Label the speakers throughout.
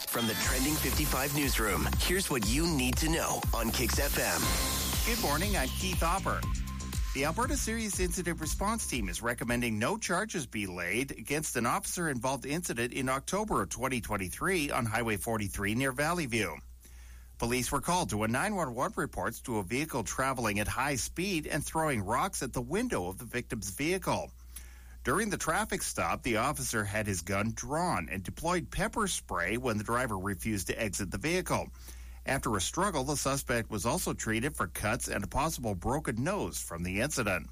Speaker 1: From the Trending 55 newsroom, here's what you need to know on Kicks FM.
Speaker 2: Good morning, I'm Keith Hopper. The Alberta Serious Incident Response Team is recommending no charges be laid against an officer-involved incident in October of 2023 on Highway 43 near Valley View. Police were called to a 911 report to a vehicle traveling at high speed and throwing rocks at the window of the victim's vehicle. During the traffic stop, the officer had his gun drawn and deployed pepper spray when the driver refused to exit the vehicle. After a struggle, the suspect was also treated for cuts and a possible broken nose from the incident.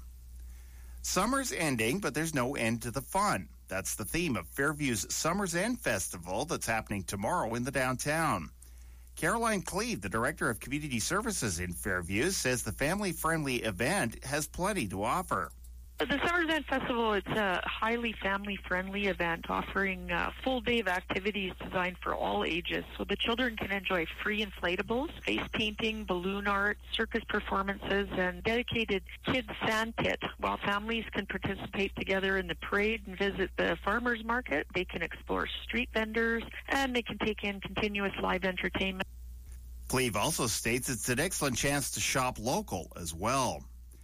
Speaker 2: Summer's ending, but there's no end to the fun. That's the theme of Fairview's Summer's End Festival that's happening tomorrow in the downtown. Caroline Cleve, the Director of Community Services in Fairview, says the family-friendly event has plenty to offer.
Speaker 3: The Summer's End Festival, it's a highly family-friendly event offering a full day of activities designed for all ages. So the children can enjoy free inflatables, face painting, balloon art, circus performances, and dedicated kids' sand pit, while families can participate together in the parade and visit the farmers market. They can explore street vendors, and they can take in continuous live entertainment.
Speaker 2: Cleve also states it's an excellent chance to shop local as well.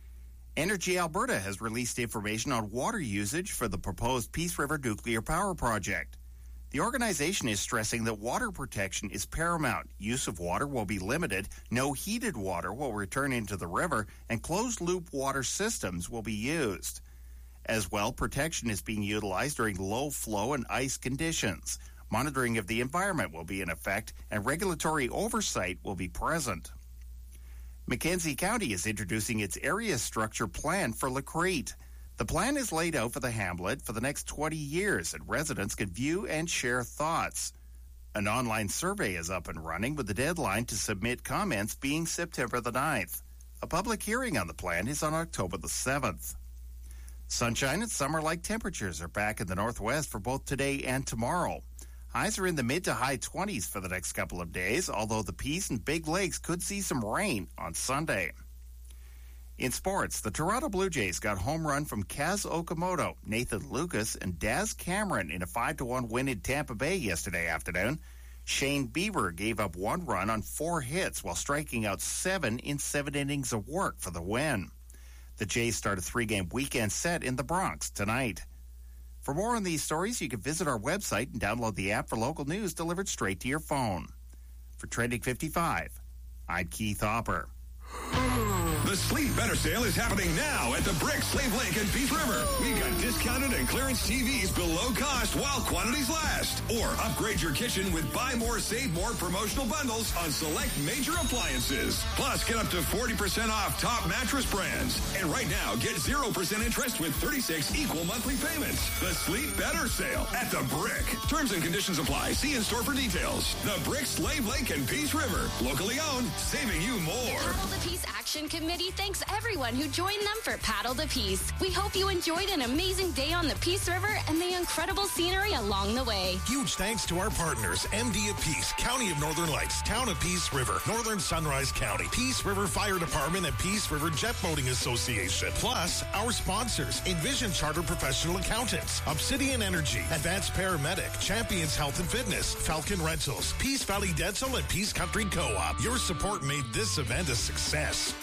Speaker 2: Energy Alberta has released information on water usage for the proposed Peace River Nuclear Power Project. The organization is stressing that water protection is paramount. Use of water will be limited, no heated water will return into the river, and closed-loop water systems will be used. As well, protection is being utilized during low flow and ice conditions. Monitoring of the environment will be in effect, and regulatory oversight will be present. Mackenzie County is introducing its area structure plan for Lacrete. The plan is laid out for the hamlet for the next 20 years, and residents can view and share thoughts. An online survey is up and running, with the deadline to submit comments being September the 9th. A public hearing on the plan is on October the 7th. Sunshine and summer-like temperatures are back in the northwest for both today and tomorrow. Highs are in the mid to high 20s for the next couple of days, although the Peace and Big Lakes could see some rain on Sunday. In sports, the Toronto Blue Jays got home run from Kaz Okamoto, Nathan Lucas, and Daz Cameron in a 5-1 win in Tampa Bay yesterday afternoon. Shane Bieber gave up 1 run on 4 hits while striking out 7 in 7 innings of work for the win. The Jays start a 3-game weekend set in the Bronx tonight. For more on these stories, you can visit our website and download the app for local news delivered straight to your phone. For Trending 55, I'm Keith Hopper.
Speaker 4: The Sleep Better sale is happening now at the Brick, Slave Lake, and Peace River. We got discounted and clearance TVs below cost while quantities last. Or upgrade your kitchen with buy more, save more promotional bundles on select major appliances. Plus, get up to 40% off top mattress brands. And right now, get 0% interest with 36 equal monthly payments. The Sleep Better sale at the Brick. Terms and conditions apply. See in store for details. The Brick, Slave Lake, and Peace River. Locally owned, saving you more.
Speaker 5: Paddle the Peace Action Committee thanks everyone who joined them for Paddle the Peace. We hope you enjoyed an amazing day on the Peace River and the incredible scenery along the way.
Speaker 6: Huge thanks to our partners, MD of Peace, County of Northern Lights, Town of Peace River, Northern Sunrise County, Peace River Fire Department, and Peace River Jet Boating Association. Plus, our sponsors, Envision Chartered Professional Accountants, Obsidian Energy, Advanced Paramedic, Champions Health and Fitness, Falcon Rentals, Peace Valley Dental, and Peace Country Co-op. Your support made this event a success.